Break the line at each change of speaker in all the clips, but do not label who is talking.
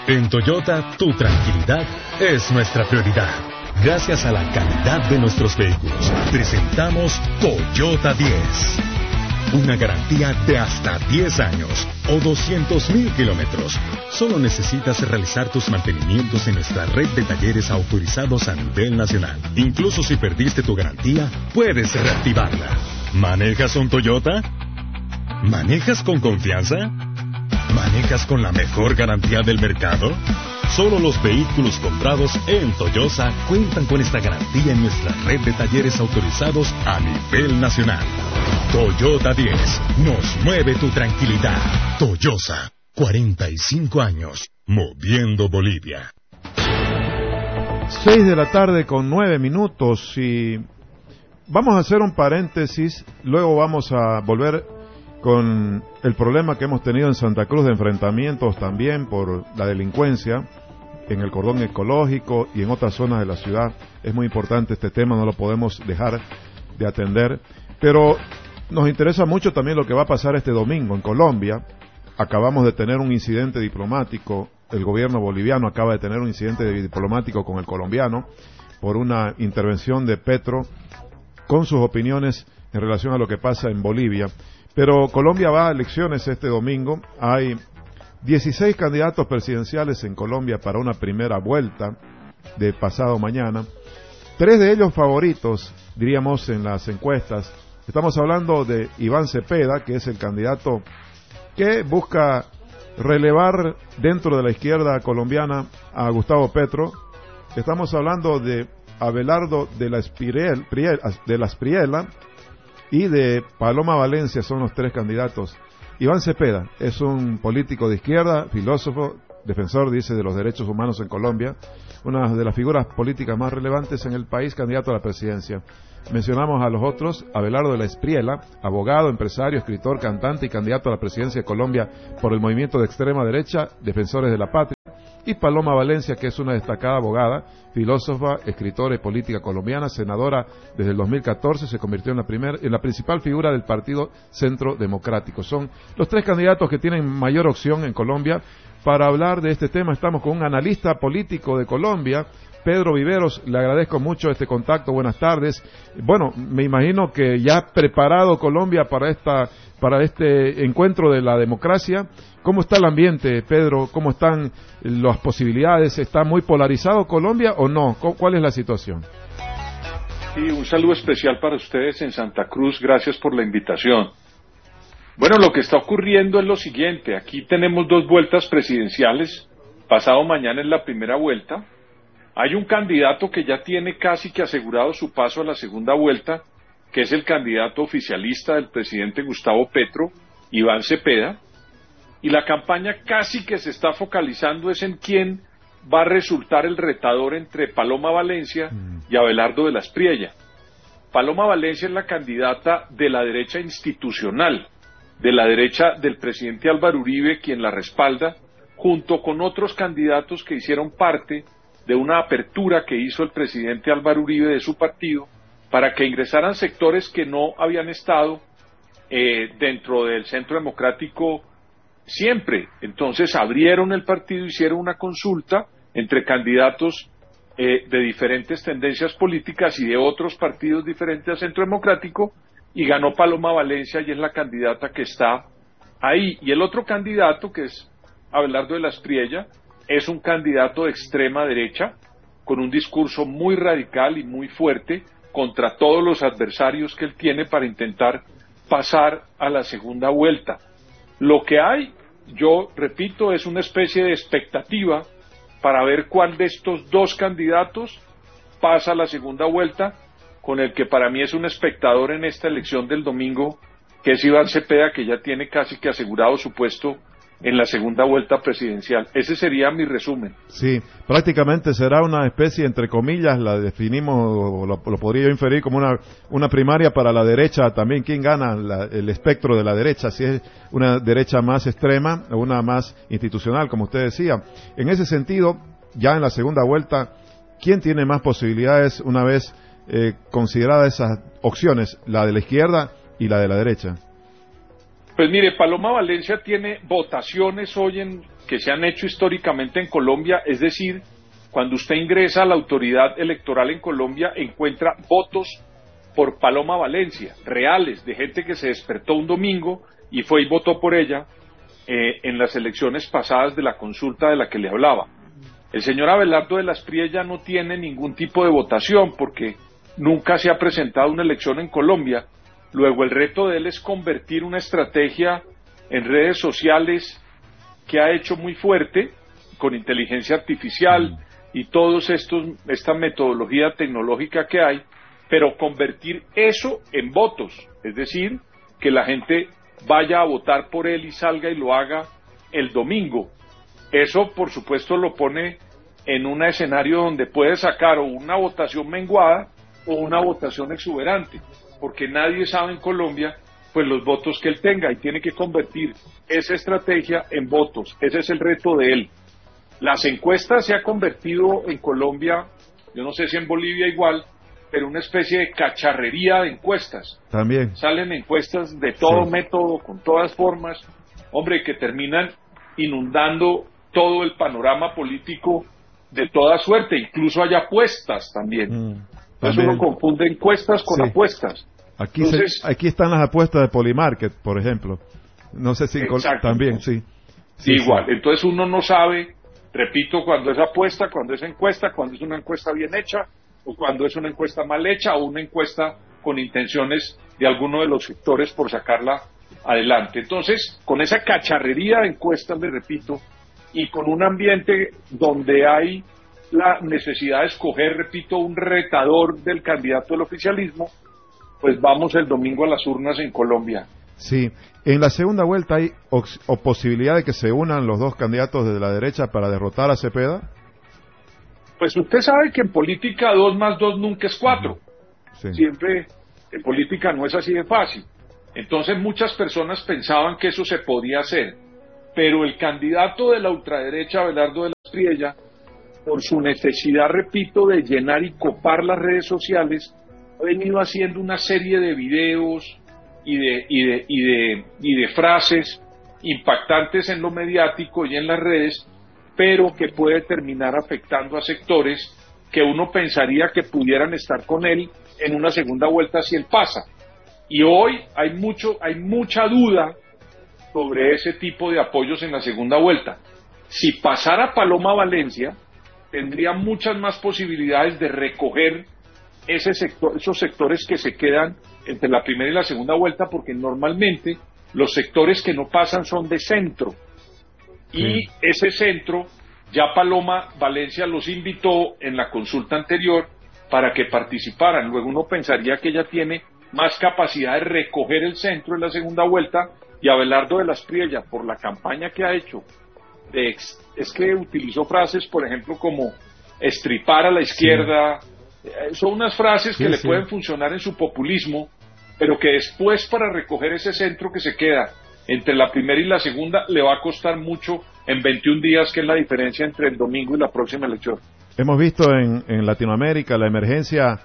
En Toyota, tu tranquilidad es nuestra prioridad. Gracias a la calidad de nuestros vehículos, presentamos Toyota 10. Una garantía de hasta 10 años o 200,000 kilómetros. Solo necesitas realizar tus mantenimientos en nuestra red de talleres autorizados a nivel nacional. Incluso si perdiste tu garantía, puedes reactivarla. ¿Manejas un Toyota? ¿Manejas con confianza? ¿Manejas con la mejor garantía del mercado? Solo los vehículos comprados en Toyota cuentan con esta garantía en nuestra red de talleres autorizados a nivel nacional. Toyota 10 nos mueve tu tranquilidad. Toyota, 45 años, moviendo Bolivia.
6:09 y vamos a hacer un paréntesis, luego vamos a volver con el problema que hemos tenido en Santa Cruz de enfrentamientos también por la delincuencia en el cordón ecológico y en otras zonas de la ciudad. Es muy importante este tema, no lo podemos dejar de atender, pero nos interesa mucho también lo que va a pasar este domingo en Colombia. Acabamos de tener un incidente diplomático, el gobierno boliviano acaba de tener un incidente diplomático con el colombiano por una intervención de Petro con sus opiniones en relación a lo que pasa en Bolivia. Pero Colombia va a elecciones este domingo. Hay 16 candidatos presidenciales en Colombia para una primera vuelta de pasado mañana. 3 de ellos favoritos, diríamos, en las encuestas. Estamos hablando de Iván Cepeda, que es el candidato que busca relevar dentro de la izquierda colombiana a Gustavo Petro. Estamos hablando de Abelardo de la Espriella y de Paloma Valencia, son los 3 candidatos. Iván Cepeda es un político de izquierda, filósofo, defensor, dice, de los derechos humanos en Colombia, una de las figuras políticas más relevantes en el país, candidato a la presidencia. Mencionamos a los otros: Abelardo de la Espriella, abogado, empresario, escritor, cantante y candidato a la presidencia de Colombia por el movimiento de extrema derecha, Defensores de la Patria, y Paloma Valencia, que es una destacada abogada, filósofa, escritora y política colombiana, senadora desde el 2014, se convirtió en la principal figura del Partido Centro Democrático. Son los 3 candidatos que tienen mayor opción en Colombia. Para hablar de este tema estamos con un analista político de Colombia, Pedro Viveros. Le agradezco mucho este contacto. Buenas tardes. Bueno, me imagino que ya preparado Colombia para este encuentro de la democracia. ¿Cómo está el ambiente, Pedro? ¿Cómo están las posibilidades? ¿Está muy polarizado Colombia o no? ¿Cuál es la situación?
Sí, un saludo especial para ustedes en Santa Cruz. Gracias por la invitación. Bueno, lo que está ocurriendo es lo siguiente. Aquí tenemos 2 vueltas presidenciales. Pasado mañana es la primera vuelta. Hay un candidato que ya tiene casi que asegurado su paso a la segunda vuelta, que es el candidato oficialista del presidente Gustavo Petro, Iván Cepeda. Y la campaña casi que se está focalizando es en quién va a resultar el retador entre Paloma Valencia y Abelardo de la Espriella. Paloma Valencia es la candidata de la derecha institucional, de la derecha del presidente Álvaro Uribe, quien la respalda, junto con otros candidatos que hicieron parte de una apertura que hizo el presidente Álvaro Uribe de su partido para que ingresaran sectores que no habían estado dentro del Centro Democrático siempre. Entonces abrieron el partido, hicieron una consulta entre candidatos de diferentes tendencias políticas y de otros partidos diferentes al Centro Democrático, y ganó Paloma Valencia, y es la candidata que está ahí. Y el otro candidato, que es Abelardo de la Espriella, es un candidato de extrema derecha, con un discurso muy radical y muy fuerte contra todos los adversarios que él tiene para intentar pasar a la segunda vuelta. Lo que hay, yo repito, es una especie de expectativa para ver cuál de estos 2 candidatos pasa a la segunda vuelta, con el que para mí es un espectador en esta elección del domingo, que es Iván Cepeda, que ya tiene casi que asegurado su puesto en la segunda vuelta presidencial. Ese sería mi resumen.
Sí, prácticamente será una especie, entre comillas, la definimos, o lo podría yo inferir como una primaria para la derecha también. ¿Quién gana el espectro de la derecha? Si es una derecha más extrema o una más institucional, como usted decía. En ese sentido, ya en la segunda vuelta, ¿quién tiene más posibilidades una vez consideradas esas opciones, la de la izquierda y la de la derecha?
Pues mire, Paloma Valencia tiene votaciones hoy en que se han hecho históricamente en Colombia, es decir, cuando usted ingresa a la autoridad electoral en Colombia, encuentra votos por Paloma Valencia, reales, de gente que se despertó un domingo y fue y votó por ella en las elecciones pasadas de la consulta de la que le hablaba. El señor Abelardo de la Espriella no tiene ningún tipo de votación porque nunca se ha presentado una elección en Colombia. Luego el reto de él es convertir una estrategia en redes sociales que ha hecho muy fuerte con inteligencia artificial y esta metodología tecnológica que hay, pero convertir eso en votos, es decir, que la gente vaya a votar por él y salga y lo haga el domingo. Eso, por supuesto, lo pone en un escenario donde puede sacar o una votación menguada o una votación exuberante, porque nadie sabe en Colombia pues los votos que él tenga y tiene que convertir esa estrategia en votos. Ese es el reto de él. Las encuestas se ha convertido en Colombia, yo no sé si en Bolivia igual, pero una especie de cacharrería de encuestas.
También.
Salen encuestas de todo método, con todas formas, hombre, que terminan inundando todo el panorama político de toda suerte, incluso hay apuestas también. Entonces uno confunde encuestas con apuestas.
Aquí están las apuestas de Polymarket, por ejemplo. No sé si también, sí.
Igual, entonces uno no sabe, repito, cuando es apuesta, cuando es encuesta, cuando es una encuesta bien hecha, o cuando es una encuesta mal hecha, o una encuesta con intenciones de alguno de los sectores por sacarla adelante. Entonces, con esa cacharrería de encuestas, le repito, y con un ambiente donde hay la necesidad de escoger, repito, un retador del candidato del oficialismo, pues vamos el domingo a las urnas en Colombia.
Sí, en la segunda vuelta hay o posibilidad de que se unan los dos candidatos de la derecha para derrotar a Cepeda.
Pues usted sabe que en política 2 más 2 nunca es 4.
Sí.
Siempre en política no es así de fácil. Entonces muchas personas pensaban que eso se podía hacer, pero el candidato de la ultraderecha, Abelardo de la Espriella, por su necesidad, repito, de llenar y copar las redes sociales, ha venido haciendo una serie de videos y de frases impactantes en lo mediático y en las redes, pero que puede terminar afectando a sectores que uno pensaría que pudieran estar con él en una segunda vuelta si él pasa. Y hoy hay mucha duda sobre ese tipo de apoyos en la segunda vuelta. Si pasara Paloma Valencia, tendría muchas más posibilidades de recoger esos sectores que se quedan entre la primera y la segunda vuelta, porque normalmente los sectores que no pasan son de centro. Y ese centro, ya Paloma Valencia los invitó en la consulta anterior para que participaran. Luego uno pensaría que ella tiene más capacidad de recoger el centro en la segunda vuelta, y Abelardo de la Espriella, por la campaña que ha hecho, es que utilizó frases, por ejemplo, como estripar a la izquierda. Son unas frases que le pueden funcionar en su populismo, pero que después, para recoger ese centro que se queda entre la primera y la segunda, le va a costar mucho en 21 días, que es la diferencia entre el domingo y la próxima elección.
Hemos visto en Latinoamérica la emergencia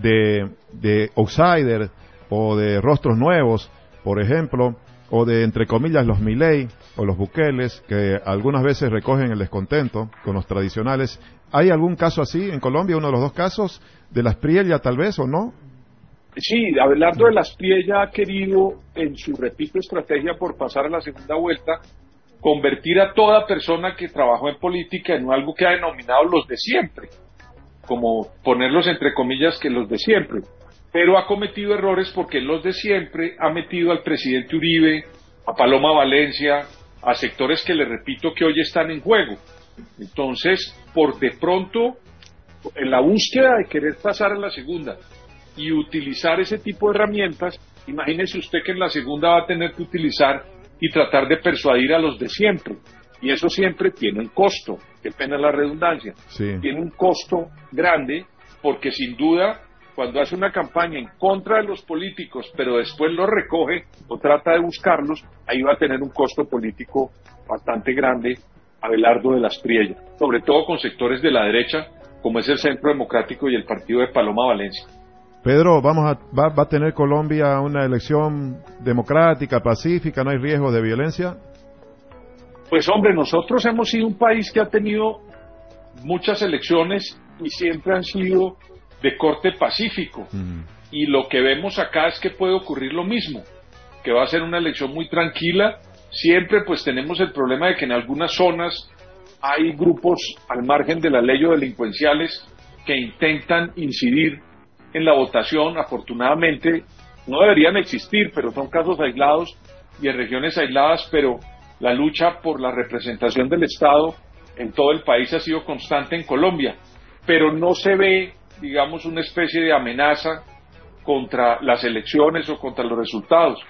de outsiders o de rostros nuevos, por ejemplo, o de, entre comillas, los Milei o los Bukeles, que algunas veces recogen el descontento con los tradicionales. ¿Hay algún caso así en Colombia, uno de los dos casos, de la Espriella tal vez o no?
Sí, Abelardo de la Espriella ha querido, en su, repito, estrategia por pasar a la segunda vuelta, convertir a toda persona que trabajó en política en algo que ha denominado los de siempre, como ponerlos entre comillas que los de siempre, pero ha cometido errores porque los de siempre ha metido al presidente Uribe, a Paloma Valencia, a sectores que le repito que hoy están en juego. Entonces, por de pronto, en la búsqueda de querer pasar a la segunda y utilizar ese tipo de herramientas, imagínese usted que en la segunda va a tener que utilizar y tratar de persuadir a los de siempre, y eso siempre tiene un costo, qué pena la redundancia, tiene un costo grande, porque sin duda cuando hace una campaña en contra de los políticos, pero después los recoge o trata de buscarlos, ahí va a tener un costo político bastante grande Abelardo de la Espriella, sobre todo con sectores de la derecha, como es el Centro Democrático y el partido de Paloma Valencia.
Pedro, ¿va a tener Colombia una elección democrática, pacífica? ¿No hay riesgo de violencia?
Pues hombre, nosotros hemos sido un país que ha tenido muchas elecciones y siempre han sido de corte pacífico. Y lo que vemos acá es que puede ocurrir lo mismo, que va a ser una elección muy tranquila. Siempre pues tenemos el problema de que en algunas zonas hay grupos al margen de la ley o delincuenciales que intentan incidir en la votación. Afortunadamente no deberían existir, pero son casos aislados y en regiones aisladas, pero la lucha por la representación del Estado en todo el país ha sido constante en Colombia, pero no se ve, digamos, una especie de amenaza contra las elecciones o contra los resultados.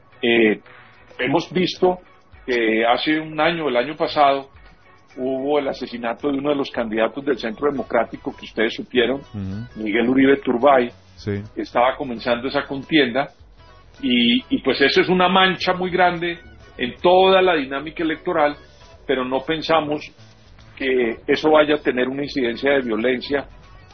Hemos visto que hace un año, el año pasado, hubo el asesinato de uno de los candidatos del Centro Democrático que ustedes supieron, Miguel Uribe Turbay, que estaba comenzando esa contienda, y pues eso es una mancha muy grande en toda la dinámica electoral, pero no pensamos que eso vaya a tener una incidencia de violencia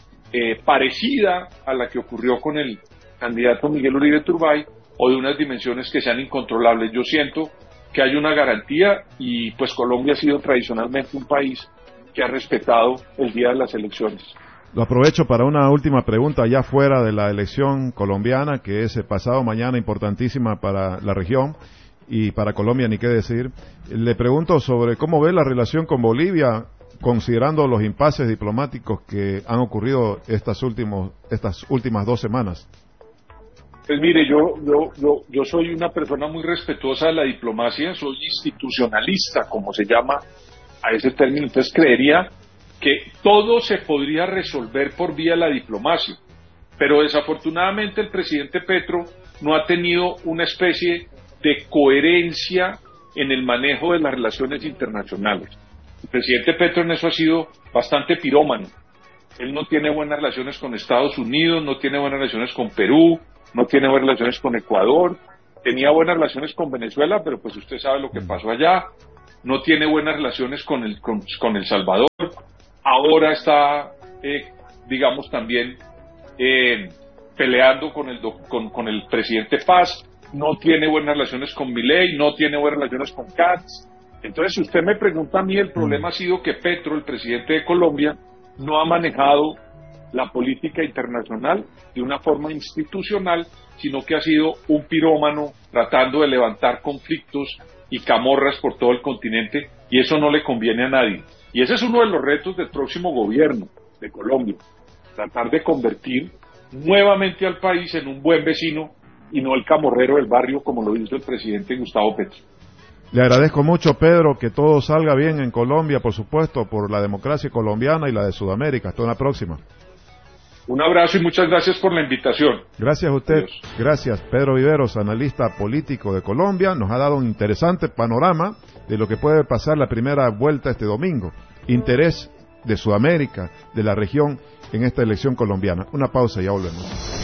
parecida a la que ocurrió con el candidato Miguel Uribe Turbay, o de unas dimensiones que sean incontrolables. Yo siento que hay una garantía y pues Colombia ha sido tradicionalmente un país que ha respetado el día de las elecciones.
Lo aprovecho para una última pregunta ya fuera de la elección colombiana, que es el pasado mañana, importantísima para la región y para Colombia, ni qué decir. Le pregunto sobre cómo ve la relación con Bolivia, considerando los impases diplomáticos que han ocurrido estas últimas 2 semanas.
Pues mire, yo soy una persona muy respetuosa de la diplomacia, soy institucionalista, como se llama a ese término, entonces creería que todo se podría resolver por vía de la diplomacia, pero desafortunadamente el presidente Petro no ha tenido una especie de coherencia en el manejo de las relaciones internacionales. El presidente Petro en eso ha sido bastante pirómano. Él no tiene buenas relaciones con Estados Unidos, no tiene buenas relaciones con Perú, no tiene buenas relaciones con Ecuador, tenía buenas relaciones con Venezuela, pero pues usted sabe lo que pasó allá, no tiene buenas relaciones con El Salvador, ahora está, digamos, también peleando con el presidente Paz, no tiene buenas relaciones con Milei, no tiene buenas relaciones con Katz. Entonces, si usted me pregunta a mí, el problema ha sido que Petro, el presidente de Colombia, no ha manejado la política internacional de una forma institucional, sino que ha sido un pirómano tratando de levantar conflictos y camorras por todo el continente, y eso no le conviene a nadie. Y ese es uno de los retos del próximo gobierno de Colombia, tratar de convertir nuevamente al país en un buen vecino y no el camorrero del barrio, como lo hizo el presidente Gustavo Petro.
Le agradezco mucho, Pedro, que todo salga bien en Colombia, por supuesto, por la democracia colombiana y la de Sudamérica. Hasta una próxima.
Un abrazo y muchas gracias por la invitación.
Gracias a usted.
Adiós.
Gracias, Pedro Viveros, analista político de Colombia. Nos ha dado un interesante panorama de lo que puede pasar la primera vuelta este domingo. Interés de Sudamérica, de la región, en esta elección colombiana. Una pausa y ya volvemos.